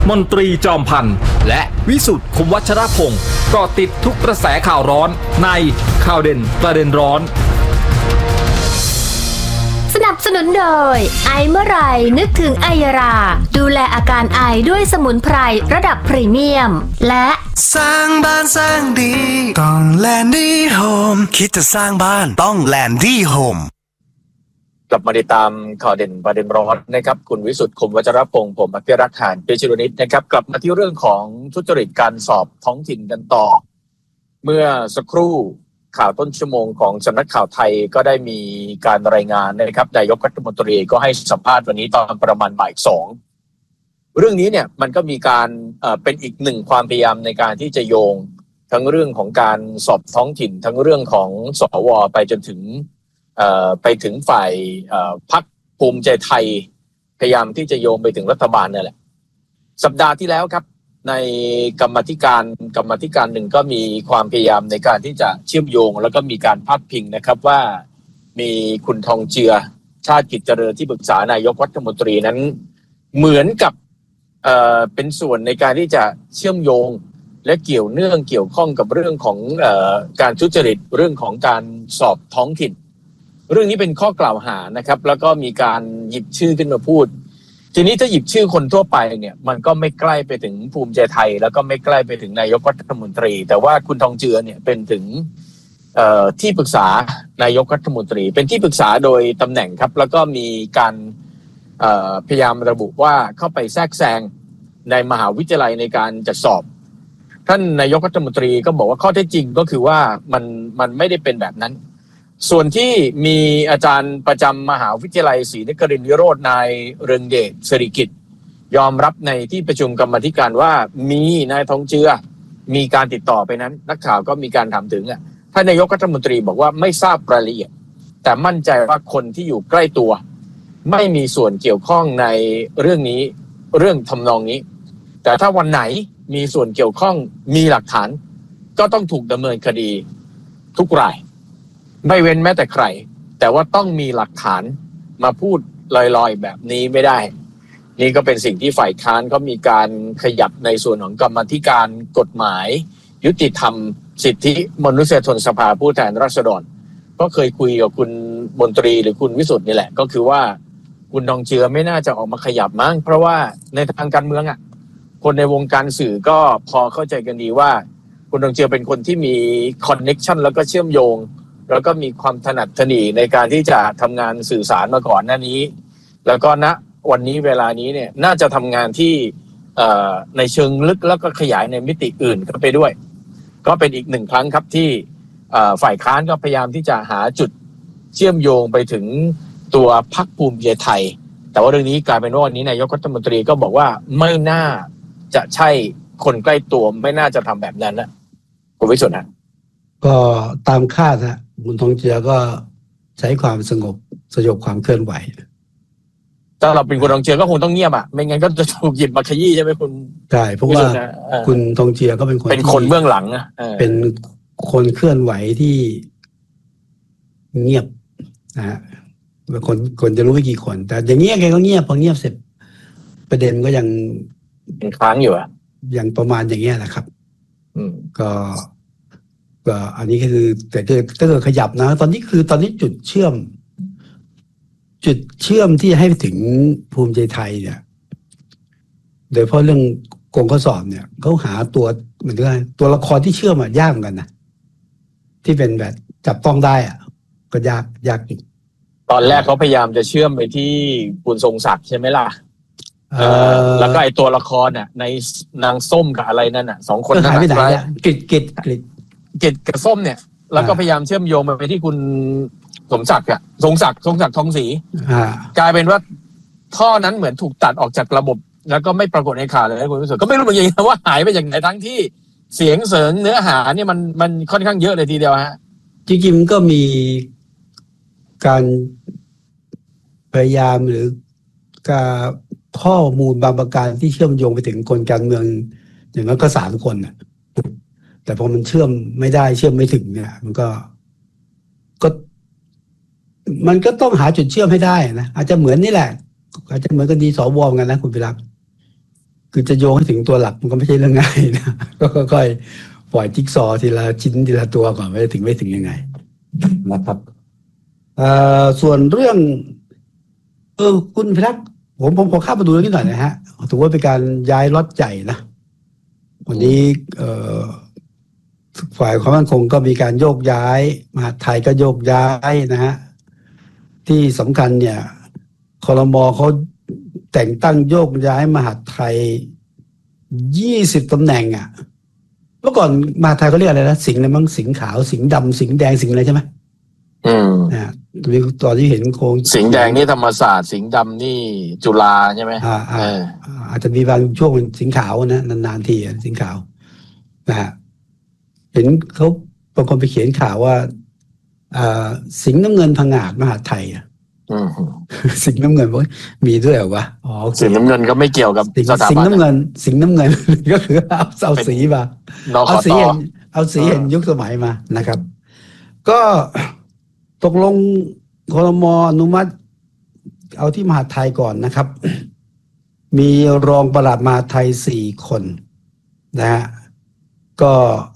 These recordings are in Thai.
มนตรีจอมพันธ์และวิสุทธิ์ คมวัชรพงศ์เกาะติดทุกกระแสข่าวร้อนในข่าวเด่นประเด็นร้อนสนับสนุนโดยไอเมื่อไรนึกถึงไอยาราดูแลอาการไอด้วยสมุนไพรระดับพรีเมียมและสร้างบ้านสร้างดีต้องแลนดี้โฮมคิดจะสร้างบ้านต้องแลนดี้โฮมกลับมาติดตามข่าวเด่นประเด็นร้อนนะครับคุณวิสุทธิ์ คมวัชรพงศ์ผมอภิรักษ์ หานเปชิรนิตนะครับกลับมาที่เรื่องของทุจริตการสอบท้องถิ่นกันต่อเมื่อสักครู่ข่าวต้นชั่วโมงของสำนักข่าวไทยก็ได้มีการรายงานนะครับนายกรัฐมนตรีก็ให้สัมภาษณ์วันนี้ตอนประมาณบ่ายสองเรื่องนี้เนี่ยมันก็มีการเป็นอีกหนึ่งความพยายามในการที่จะโยงทั้งเรื่องของการสอบท้องถิ่นทั้งเรื่องของสวไปจนถึงฝ่ายพรรคภูมิใจไทยพยายามที่จะโยงไปถึงรัฐบาลนั่นแหละสัปดาห์ที่แล้วครับในกรรมาธิการหนึ่งก็มีความพยายามในการที่จะเชื่อมโยงแล้วก็มีการพาดพิงนะครับว่ามีคุณทองเจือชาติกิจเจริญที่ปรึกษานายกรัฐมนตรีนั้นเหมือนกับเป็นส่วนในการที่จะเชื่อมโยงและเกี่ยวข้องกับเรื่องของการทุจริตเรื่องของการสอบท้องถิ่นเรื่องนี้เป็นข้อกล่าวหานะครับแล้วก็มีการหยิบชื่อขึ้นมาพูดทีนี้ถ้าหยิบชื่อคนทั่วไปเนี่ยมันก็ไม่ใกล้ไปถึงภูมิใจไทยแล้วก็ไม่ใกล้ไปถึงนายกรัฐมนตรีแต่ว่าคุณทองเจือเนี่ยเป็นถึงที่ปรึกษานายกรัฐมนตรีเป็นที่ปรึกษาโดยตำแหน่งครับแล้วก็มีการพยายามระบุว่าเข้าไปแทรกแซงในมหาวิทยาลัยในการจัดสอบท่านนายกรัฐมนตรีก็บอกว่าข้อเท็จจริงก็คือว่ามันไม่ได้เป็นแบบนั้นส่วนที่มีอาจารย์ประจำมหาวิทยาลัยศรีนครินทร์วิโรจน์นายเรืองเดชสิริกิติ์ยอมรับในที่ประชุมกรรมาธิการว่ามีนายทองเจือมีการติดต่อไปนั้นนักข่าวก็มีการถามถึงท่านนายกรัฐมนตรีบอกว่าไม่ทราบรายละเอียดแต่มั่นใจว่าคนที่อยู่ใกล้ตัวไม่มีส่วนเกี่ยวข้องในเรื่องนี้เรื่องทำนองนี้แต่ถ้าวันไหนมีส่วนเกี่ยวข้องมีหลักฐานก็ต้องถูกดำเนินคดีทุกรายไม่เว้นแม้แต่ใครแต่ว่าต้องมีหลักฐานมาพูดลอยๆแบบนี้ไม่ได้นี่ก็เป็นสิ่งที่ฝ่ายค้านเขามีการขยับในส่วนของกรรมาธิการกฎหมายยุติธรรมสิทธิมนุษยชนสภาผู้แทนราษฎรก็เคยคุยกับคุณมนตรีหรือคุณวิสุทธิ์นี่แหละก็คือว่าคุณทองเจือไม่น่าจะออกมาขยับมั้งเพราะว่าในทางการเมืองคนในวงการสื่อก็พอเข้าใจกันดีว่าคุณทองเจือเป็นคนที่มีคอนเน็กชันแล้วก็เชื่อมโยงแล้วก็มีความถนัดถนีในการที่จะทำงานสื่อสารมาก่อนหน้านี้แล้วก็ณวันนี้เวลานี้เนี่ยน่าจะทำงานที่ในเชิงลึกแล้วก็ขยายในมิติอื่นเข้าไปด้วยก็เป็นอีกหนึ่งครั้งครับที่ฝ่ายค้านก็พยายามที่จะหาจุดเชื่อมโยงไปถึงตัวพรรคภูมิใจไทยแต่ว่าเรื่องนี้กลายเป็นว่าวันนี้นายกรัฐมนตรีก็บอกว่าไม่น่าจะใช่คนใกล้ตัวไม่น่าจะทำแบบนั้นนะคุณวิสุทธิ์นะก็ตามคาดนะคุณทองเจือก็ใช้ความสงบสยบความเคลื่อนไหวถ้าเราเป็นคุณทองเจือก็คงต้องเงียบไม่งั้นก็จะถูกหยิบมาขยี้ใช่ไหมคุณใช่เพราะว่าคุณทองเจือก็เป็นคนเบื้องหลังเป็นคนเคลื่อนไหวที่เงียบนะฮะคนจะรู้ไม่กี่คนแต่อย่างเงี้ยแกก็เงียบพอเงียบเสร็จประเด็นก็ยังค้างอยู่อย่างประมาณอย่างเงี้ยนะครับก็อันนี้ก็คือแต่ถ้าเกิดขยับนะตอนนี้จุดเชื่อมที่ให้ถึงภูมิใจไทยเนี่ยโดยเฉพาะเรื่องโกงข้อสอบเนี่ยเขาหาตัวเหมือนกันตัวละครที่เชื่อมยากเหมือนกันนะที่เป็นแบบจับต้องได้ก็ยากอยู่ตอนแรกเขาพยายามจะเชื่อมไปที่คุณทรงศักดิ์ใช่ไหมล่ะแล้วก็ไอตัวละครในนางส้มกับอะไรนั่นสองคนนั้นหายไปไหนกิจกับส้มเนี่ยแล้วก็พยายามเชื่อมโยงไปที่คุณทรงศักดิ์ทรงศักดิ์ทองศรีกลายเป็นว่าท่อนั้นเหมือนถูกตัดออกจากระบบแล้วก็ไม่ปรากฏในข่าวเลยคุณผู้ชมก็ไม่รู้เหมือนกันว่าหายไปอย่างไรทั้งที่เสียงเสริงเนื้อหาเนี่ยมันค่อนข้างเยอะเลยทีเดียวจริงๆก็มีการพยายามหรือการข้อมูลบางประการที่เชื่อมโยงไปถึงคนการเมืองอย่างนั้นก็3 คนแต่พอมันเชื่อมไม่ได้เชื่อมไม่ถึงเนี่ยมันก็ต้องหาจุดเชื่อมให้ได้นะอาจจะเหมือนนี่แหละอาจจะเหมือนกันดีสวกันนะคุณพิรักษ์คือจะโยงให้ถึงตัวหลักมันก็ไม่ใช่เรื่องง่ายนะก็ค่อยๆปล่อยจิ๊กซอว์ทีละชิ้นทีละตัวก่อนไม่ถึงยังไงนะครับส่วนเรื่องคุณพิทักษ์ผมขอข้ามมาดูเรื่องนี้หน่อยนะฮะถือว่าเป็นการย้ายล็อตใหญ่นะวันนี้ฝ่ายความมั่นคงก็มีการโยกย้ายมหาดไทยก็โยกย้ายนะฮะที่สำคัญเนี่ยครม.เขาแต่งตั้งโยกย้ายมหาดไทย20 ตำแหน่งอ่ะเมื่อก่อนมหาดไทยเขาเรียกอะไรนะสิงห์อะไรมั้งสิงห์ขาวสิงห์ดำสิงห์แดงสิงห์อะไรใช่ไหมตอนที่เห็นโครงสิงห์แดงนี่ธรรมศาสตร์สิงห์ดำนี่จุฬาใช่ไหมอาจจะมีบางช่วงเป็นสิงห์ขาวนะนานๆทีสิงห์ขาวนะฮะเห็นเขาบางคนไปเขียนข่าวว่าสิงห์น้ำเงินผงาดมหาดไทยสิงห์น้ำเงินว่ามีด้วยเหรอวะสิงห์น้ำเงินก็ไม่เกี่ยวกับสถาบันสิงห์น้ำเงินก็คือเอาสีมาเอาสีเห็นยุคสมัยมานะครับก็ตกลงครม.อนุมัติเอาที่มหาดไทยก่อนนะครับมีรองปลัดมหาดไทย4 คนนะฮะก็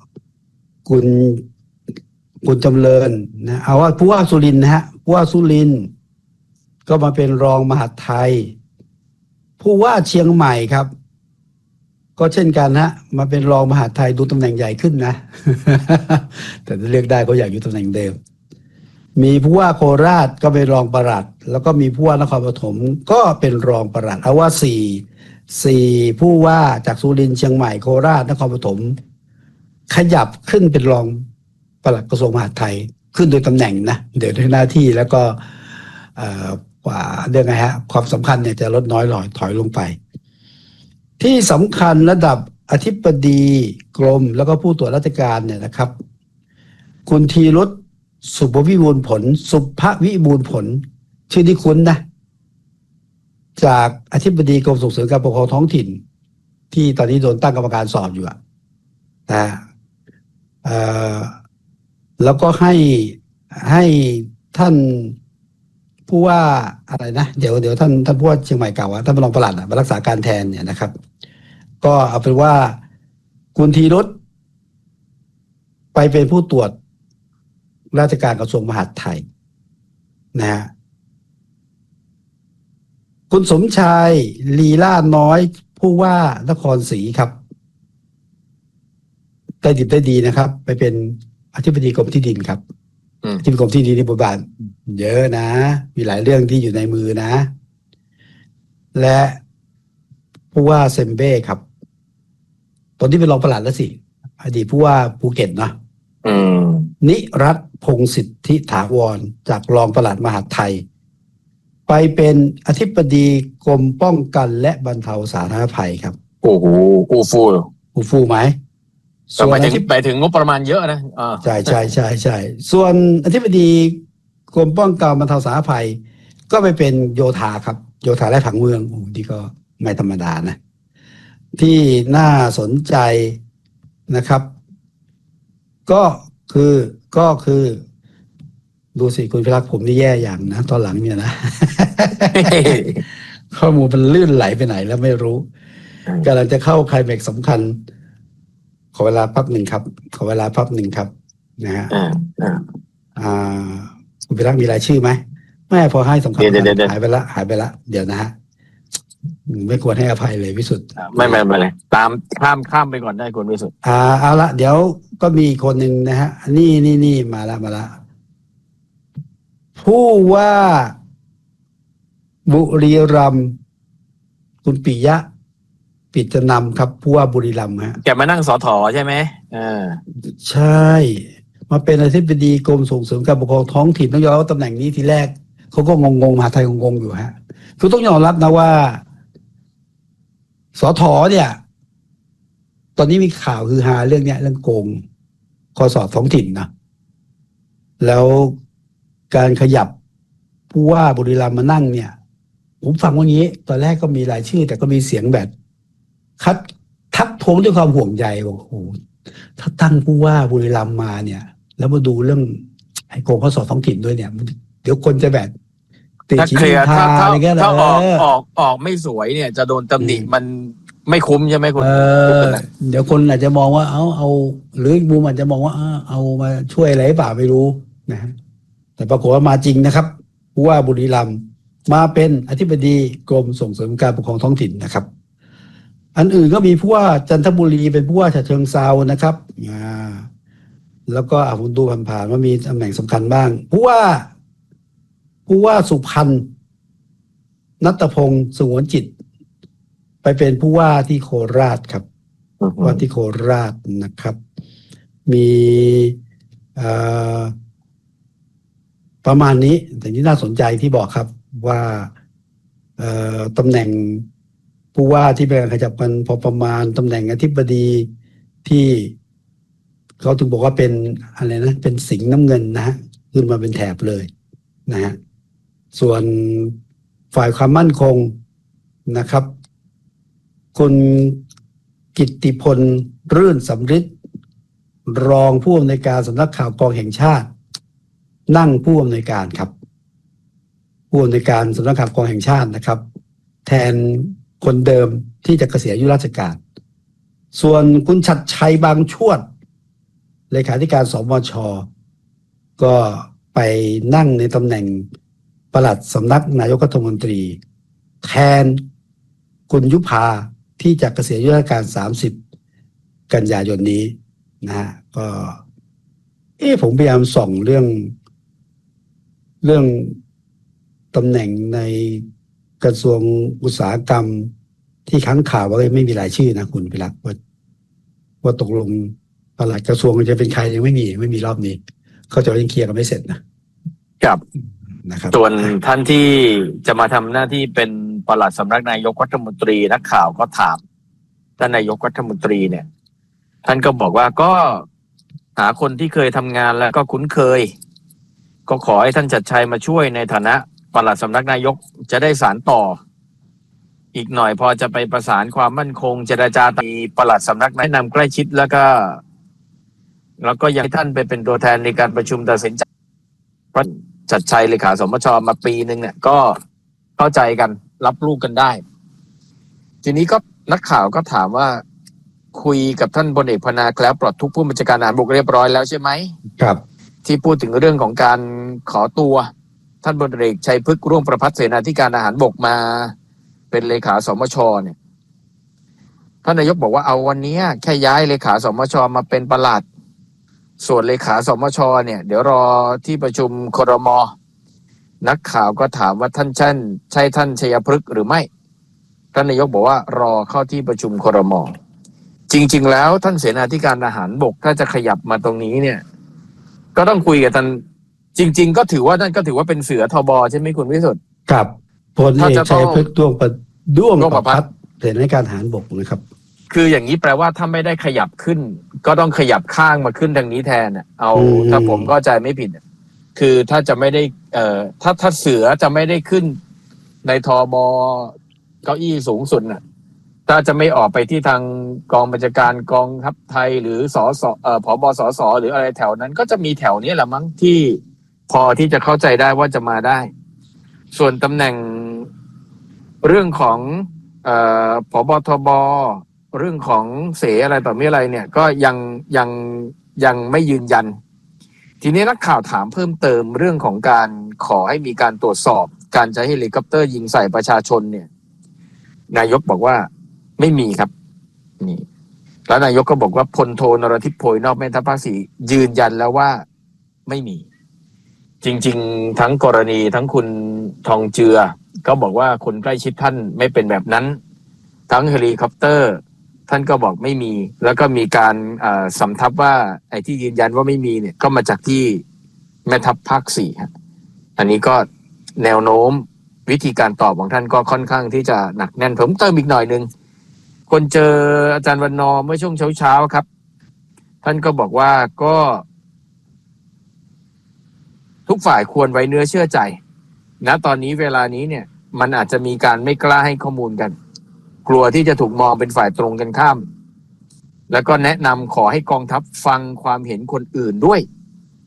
คุณจำเริญนะเอาว่าผู้ว่าสุรินทร์นะฮะผู้ว่าสุรินทร์ก็มาเป็นรองมหาดไทยผู้ว่าเชียงใหม่ครับก็เช่นกันฮะมาเป็นรองมหาดไทยดูตำแหน่งใหญ่ขึ้นนะ แต่ถ้าเลือกได้ก็อยากอยู่ตำแหน่งเดิมมีผู้ว่าโคราชก็เป็นรองปลัดแล้วก็มีผู้ว่านครปฐมก็เป็นรองปลัดเอาว่า4ผู้ว่าจากสุรินทร์เชียงใหม่โคราชนครปฐมขยับขึ้นเป็นรองปลัดกระทรวงมหาดไทยขึ้นโดยตำแหน่งนะเดี๋ยวด้วยหน้าที่แล้วก็กว่าเรื่องไงฮะความสำคัญเนี่ยจะลดน้อยลงถอยลงไปที่สำคัญระดับอธิบดีกรมแล้วก็ผู้ตรวจราชการเนี่ยนะครับคุณธีรุษสุภวิบูลย์ผลชื่อที่คุ้นนะจากอธิบดีกรมส่งเสริมการปกครองท้องถิ่นที่ตอนนี้โดนตั้งกรรมการสอบอยู่อะนะแล้วก็ให้ท่านผู้ว่าอะไรนะเดี๋ยวท่านผู้ว่าเชียงใหม่เก่าท่านรองปลัดมารักษาการแทนเนี่ยนะครับก็เอาเป็นว่าคุณธีรุษไปเป็นผู้ตรวจราชการกระทรวงมหาดไทยนะฮะคุณสมชายลีลาน้อยผู้ว่านครศรีครับได้ดิบได้ดีนะครับไปเป็นอธิบดีกรมที่ดินครับอธิบดีกรมที่ดินนี่บทบาทเยอะนะมีหลายเรื่องที่อยู่ในมือนะและผู้ว่าเซมเบ้ครับตอนที่เป็นรองปลัดแล้วสิอดีตผู้ว่าภูเก็ตนะนิรัตน์พงษ์สิทธิถาวรจากรองปลัดมหาดไทยไปเป็นอธิบดีกรมป้องกันและบรรเทาสาธารณภัยครับโอ้โหอูฟูไหมส่วนไปถึงงบประมาณเยอะนะใช่ส่วนอธิบดีกรมป้องกันบรรเทาสาธารณภัยก็ไปเป็นโยธาครับโยธาและผังเมืองโอ้ดีก็ไม่ธรรมดานะที่น่าสนใจนะครับก็คือดูสิคุณพิรักษ์ผมนี่แย่อย่างนะตอนหลังเนี่ยนะ ข้อมูลมันลื่นไหลไปไหนแล้วไม่รู้กำลังจะเข้าไคลแม็กซ์สำคัญขอเวลาพับหนึ่งครับนะฮะคุณพิรักษ์มีรายชื่อไหมไม่พอให้สำคัญหายไปละเดี๋ยวนะฮะไม่ควรให้อภัยเลยวิสุทธ์ไม่เลยตามข้ามไปก่อนได้คุณวิสุทธ์เอาละเดี๋ยวก็มีคนหนึ่งนะฮะนี่มาละผู้ว่าบุรีรัมย์คุณปิยะปิจนำครับผู้ว่าบุรีรัมย์ฮะแกมานั่งสถ.ใช่ไหมใช่มาเป็นอธิบดีกรมส่งเสริมการปกครองท้องถิ่นต้องยอมรับตำแหน่งนี้ทีแรกเขาก็งงมหาไทยงงอยู่ฮะคือต้องยอมรับนะว่าสถ.เนี่ยตอนนี้มีข่าวคือฮาเรื่องโกงข้อสอบท้องถิ่นนะแล้วการขยับผู้ว่าบุรีรัมย์มานั่งเนี่ยผมฟังว่างี้ตอนแรกก็มีรายชื่อแต่ก็มีเสียงแบบทักท้วงด้วยความห่วงใยบอกโอ้โหถ้าตั้งผู้ว่าบุรีรัมย์มาเนี่ยแล้วมาดูเรื่องไอ้โกงข้อสอบท้องถิ่นด้วยเนี่ยเดี๋ยวคนจะแบบถ้าเคลียร์ถ้าออกไม่สวยเนี่ยจะโดนตำหนิมันไม่คุ้มใช่ไหมคุณเดี๋ยวคนอาจจะมองว่าเอาหรือมุมอาจจะมองว่าเอามาช่วยอะไรเปล่าไม่รู้นะฮะแต่ปรากฏว่ามาจริงนะครับผู้ว่าบุรีรัมย์มาเป็นอธิบดีกรมส่งเสริมการปกครองท้องถิ่นนะครับอันอื่นก็มีผู้ว่าจันทบุรีเป็นผู้ว่าฉะเชิงเทรานะครับแล้วก็ผมดูผ่านๆว่ามีตำแหน่งสำคัญบ้างผู้ว่าสุพรรณณัฐพงศ์สงวนจิตไปเป็นผู้ว่าที่โคราชครับว่าที่โคราชนะครับมีประมาณนี้แต่ที่น่าสนใจที่บอกครับว่าตำแหน่งผู้ว่าที่เป็นการขยับกันพอประมาณตำแหน่งอธิบดีที่เขาถึงบอกว่าเป็นอะไรนะเป็นสิงห์น้ำเงินนะฮะขึ้นมาเป็นแถบเลยนะฮะส่วนฝ่ายความมั่นคงนะครับคุณกิตติพลรื่นสำริดรองผู้อำนวยการสำนักข่าวกองแห่งชาตินั่งผู้อำนวยการครับผู้อำนวยการสำนักข่าวกองแห่งชาตินะครับแทนคนเดิมที่จะเกษียณอายุราชการส่วนคุณชัดชัยบางชวดเลขาธิการสมช.ก็ไปนั่งในตำแหน่งปลัดสำนักนายกรัฐมนตรีแทนคุณยุพาที่จะเกษียณอายุราชการ30 กันยายนนี้นะฮะก็ผมพยายามส่องเรื่องตำแหน่งในกระทรวงอุตสาหกรรมที่ค้างข่าวว่าไม่มีรายชื่อนะคุณพิรักษ์ว่าตกลงปลัดกระทรวงจะเป็นใครยังไม่มีรอบนี้เขาจะยังเคลียร์กันไม่เสร็จนะครับส่วนท่านที่จะมาทำหน้าที่เป็นปลัดสำนักนายกรัฐมนตรีนักข่าวก็ถามท่านนายกรัฐมนตรีเนี่ยท่านก็บอกว่าก็หาคนที่เคยทำงานแล้วก็คุ้นเคยก็ขอให้ท่านชัดชัยมาช่วยในฐานะปลัดสำนักนายกจะได้สานต่ออีกหน่อยพอจะไปประสานความมั่นคงเจรจามีปลัดสำนักแนะนำใกล้ชิดแล้วก็ยังให้ท่านไปเป็นตัวแทนในการประชุมตัดสินใจเพราะชัดชัยเลขาสมชมาปีนึงเนี่ยก็เข้าใจกันรับลูกกันได้ทีนี้ก็นักข่าวก็ถามว่าคุยกับท่านพลเอกพนาแคล้วปลอดทุกข์ผู้บัญชาการทหารบกเรียบร้อยแล้วใช่ไหมครับที่พูดถึงเรื่องของการขอตัวท่านพลเอกชัยพฤกษ์ร่วมประภัสเสนาธิการทหารบกมาเป็นเลขาสมชเนี่ยท่านนายกบอกว่าเอาวันนี้แค่ย้ายเลขาสมชมาเป็นปลัดส่วนเลขาสมชเนี่ยเดี๋ยวรอที่ประชุมครม.นักข่าวก็ถามว่าท่านใช่ท่านชัยพฤกษ์หรือไม่ท่านนายกบอกว่ารอเข้าที่ประชุมครม.จริงๆแล้วท่านเสนาธิการทหารบกถ้าจะขยับมาตรงนี้เนี่ยก็ต้องคุยกับท่านจริงๆก็ถือว่านั่นก็ถือว่าเป็นเสือทบใช่ไหมคุณวิสุทธิ์ครับพลเอกชัยพฤกษ์ด้วงประภัสเสนาธิการทหารบกนะครับคืออย่างนี้แปลว่าถ้าไม่ได้ขยับขึ้นก็ต้องขยับข้างมาขึ้นทางนี้แทนเอาถ้าผมเข้าใจไม่ผิดคือถ้าจะไม่ได้ถ้าเสือจะไม่ได้ขึ้นในทบเก้าอี้สูงสุดน่ะถ้าจะไม่ออกไปที่ทางกองบัญชาการกองทัพไทยหรือสสผบสสหรืออะไรแถวนั้นก็จะมีแถวนี้แหละมั้งที่พอที่จะเข้าใจได้ว่าจะมาได้ส่วนตำแหน่งเรื่องของผบทบเรื่องของเสอะไรต่อไม่อะไรเนี่ยก็ยังไม่ยืนยันทีนี้นักข่าวถามเพิ่มเติมเรื่องของการขอให้มีการตรวจสอบการใช้เฮลิคอปเตอร์ยิงใส่ประชาชนเนี่ยนายกบอกว่าไม่มีครับนี่แล้วนายกก็บอกว่าพลโทนรทิพย์โพยนอกแม่ทัพภาค 4ยืนยันแล้วว่าไม่มีจริงๆทั้งกรณีทั้งคุณทองเจือก็บอกว่าคนใกล้ชิดท่านไม่เป็นแบบนั้นทั้งเฮลิคอปเตอร์ท่านก็บอกไม่มีแล้วก็มีการสำทับว่าไอ้ที่ยืนยันว่าไม่มีเนี่ยก็มาจากที่แม่ทัพภาค 4ฮะอันนี้ก็แนวโน้มวิธีการตอบของท่านก็ค่อนข้างที่จะหนักแน่นผมเติมอีกหน่อยนึงคนเจออาจารย์วรรณเมื่อช่วงเช้าครับท่านก็บอกว่าก็ทุกฝ่ายควรไว้เนื้อเชื่อใจนะตอนนี้เวลานี้เนี่ยมันอาจจะมีการไม่กล้าให้ข้อมูลกันกลัวที่จะถูกมองเป็นฝ่ายตรงกันข้ามแล้วก็แนะนำขอให้กองทัพฟังความเห็นคนอื่นด้วย